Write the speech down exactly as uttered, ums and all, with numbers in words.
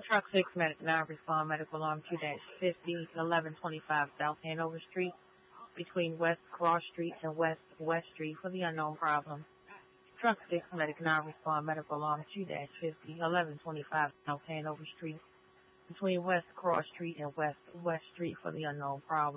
Truck six Medic nine respond medical alarm two fifty eleven twenty-five South Hanover Street between West Cross Street and West West Street for the unknown problem. Truck six Medic nine respond medical alarm two fifty eleven twenty-five South Hanover Street between West Cross Street and West West Street for the unknown problem.